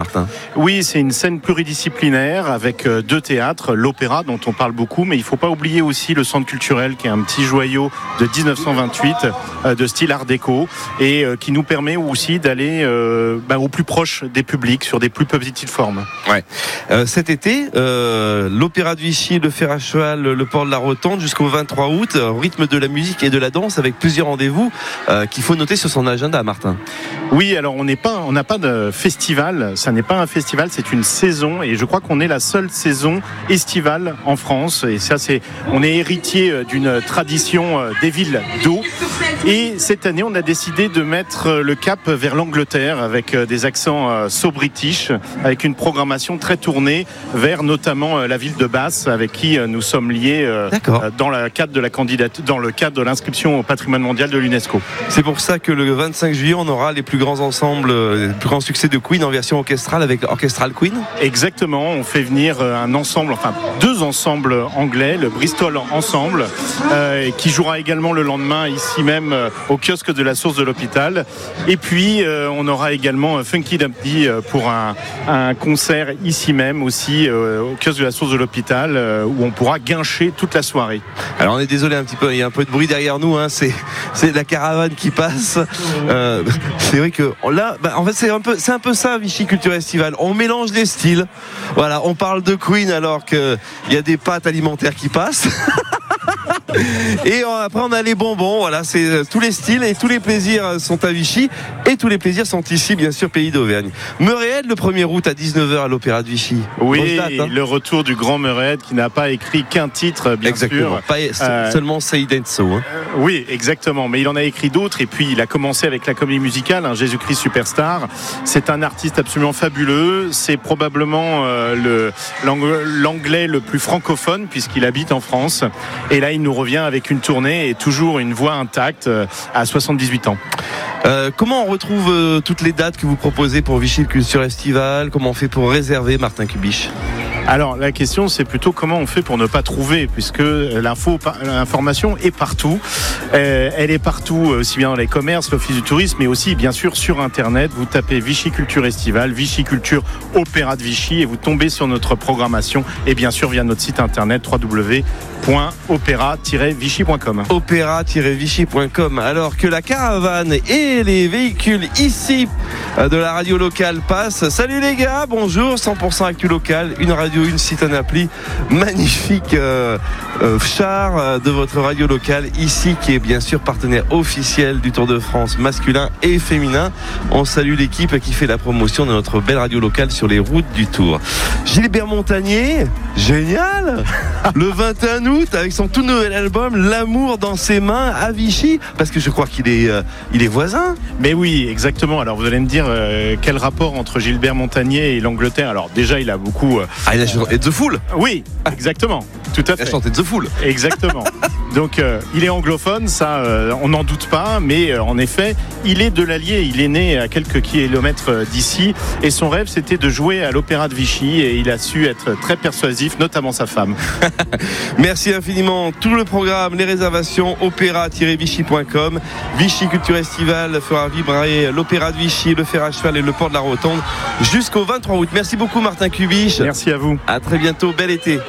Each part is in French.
Martin. Oui, c'est une scène pluridisciplinaire avec 2 théâtres, l'opéra dont on parle beaucoup, mais il ne faut pas oublier aussi le centre culturel qui est un petit joyau de 1928 de style art déco et qui nous permet aussi d'aller au plus proche des publics sur des plus petites formes. Ouais. Cet été, l'Opéra de Vichy, le Fer à Cheval, le Port de la Rotonde jusqu'au 23 août, au rythme de la musique et de la danse avec plusieurs rendez-vous qu'il faut noter sur son agenda, Martin. Oui, alors on n'a pas de festival, ça n'est pas un festival, c'est une saison et je crois qu'on est la seule saison estivale en France et ça on est héritier d'une tradition des villes d'eau et cette année on a décidé de mettre le cap vers l'Angleterre avec des accents so-british, avec une programmation très tournée vers notamment la ville de Bath avec qui nous sommes liés dans le cadre de l'inscription au patrimoine mondial de l'UNESCO. C'est pour ça que le 25 juillet on aura les plus grands ensembles, les plus grands succès de Queen en version orchestrale avec Orchestral Queen. Exactement, on fait venir 2 ensembles anglais, le Bristol Ensemble qui jouera également le lendemain ici même au kiosque de la Source de l'Hôpital et puis on aura également Funky Dumpty pour un concert ici même aussi au kiosque de la Source de l'Hôpital où on pourra guincher toute la soirée. Alors on est désolé un petit peu, il y a un peu de bruit derrière nous, hein, c'est la caravane qui passe. C'est vrai que là, en fait c'est un peu ça Vichy Culture Estival. On mélange les styles. Voilà, on parle de Queen alors qu'il y a des pâtes alimentaires qui passent. Et après on a les bonbons, voilà, c'est tous les styles et tous les plaisirs sont à Vichy et tous les plaisirs sont ici bien sûr pays d'Auvergne. Meurède le 1er août à 19h à l'Opéra de Vichy. Oui, date, le retour du grand Meurède qui n'a pas écrit qu'un titre bien exactement. sûr. Pas seulement Say It Ain't So. Oui, exactement, mais il en a écrit d'autres et puis il a commencé avec la comédie musicale, Jésus-Christ Superstar. C'est un artiste absolument fabuleux, c'est probablement l'anglais le plus francophone puisqu'il habite en France et là il nous revient avec une tournée et toujours une voix intacte à 78 ans. Comment on retrouve toutes les dates que vous proposez pour Vichy Culture Estival? Comment on fait pour réserver, Martin Kubisch? Alors la question c'est plutôt comment on fait pour ne pas trouver puisque l'information est partout. Elle est partout aussi bien dans les commerces, l'office du tourisme mais aussi bien sûr sur internet. Vous tapez Vichy Culture Estival, Vichy Culture Opéra de Vichy et vous tombez sur notre programmation et bien sûr via notre site internet www.opéra-vichy.com. Opéra-vichy.com. Alors que la caravane et les véhicules ici de la radio locale passent. Salut les gars, bonjour, 100% actu local, une radio, une site, un appli, magnifique char de votre radio locale ici qui est bien sûr partenaire officiel du Tour de France masculin et féminin. On salue l'équipe qui fait la promotion de notre belle radio locale sur les routes du Tour. Gilbert Montagnier, génial. Le 21 août avec son tout nouvel album L'amour dans ses mains à Vichy, parce que je crois qu'il est voisin. Mais oui, exactement. Alors vous allez me dire quel rapport entre Gilbert Montagnier et l'Angleterre. Alors déjà il a beaucoup il a chanté The Fool. Oui, exactement. Tout à fait. Il a chanté The Fool. Exactement. Donc il est anglophone, ça on n'en doute pas, mais en effet il est de l'Allier, il est né à quelques kilomètres d'ici et son rêve c'était de jouer à l'Opéra de Vichy et il a su être très persuasif, notamment sa femme. Merci infiniment. Tout le programme, les réservations, opéra-vichy.com. Vichy Culture Estival fera vibrer l'Opéra de Vichy, le Fer à Cheval et le Port de la Rotonde jusqu'au 23 août. Merci beaucoup Martin Kubisch. Merci à vous. À très bientôt, bel été.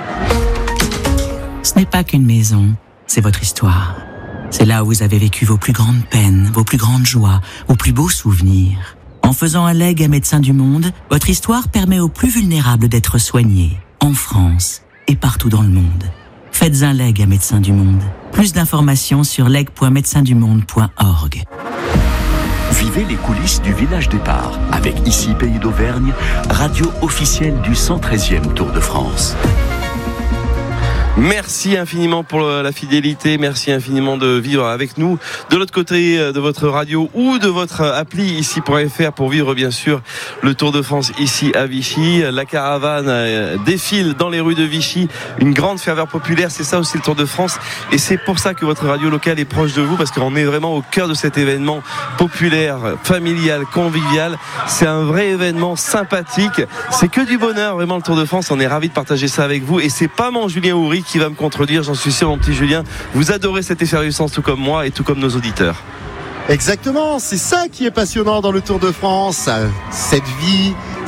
Ce n'est pas qu'une maison, c'est votre histoire. C'est là où vous avez vécu vos plus grandes peines, vos plus grandes joies, vos plus beaux souvenirs. En faisant un legs à Médecins du Monde, votre histoire permet aux plus vulnérables d'être soignés, en France et partout dans le monde. Faites un legs à Médecins du Monde. Plus d'informations sur leg.médecindumonde.org. Vivez les coulisses du village départ avec ici Pays d'Auvergne, radio officielle du 113e Tour de France. Merci infiniment pour la fidélité, merci infiniment de vivre avec nous de l'autre côté de votre radio ou de votre appli ici.fr pour vivre bien sûr le Tour de France ici à Vichy. La caravane défile dans les rues de Vichy, une grande ferveur populaire, c'est ça aussi le Tour de France et c'est pour ça que votre radio locale est proche de vous parce qu'on est vraiment au cœur de cet événement populaire, familial, convivial. C'est un vrai événement sympathique, c'est que du bonheur vraiment le Tour de France, on est ravis de partager ça avec vous et c'est pas mon Julien Houry qui va me contredire, j'en suis sûr mon petit Julien, vous adorez cette effervescence tout comme moi et tout comme nos auditeurs. Exactement, c'est ça qui est passionnant dans le Tour de France, cette vie,